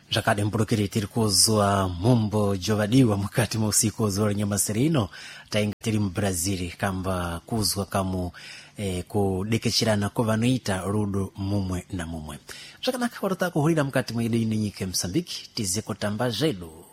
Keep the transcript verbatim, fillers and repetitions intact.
Jakade mpurukiri tirikuzwa mumbo jovadiwa mukati mwa usiku uzora nyamasirino tainga tiri mu Brazil kamba kuzwa kamu eh, kudekechirana ko vanoita rudo mumwe na mumwe. Zvakanaka warota kuhurira mukati mwa idini nyike Msambiki tizeko tamba jedu.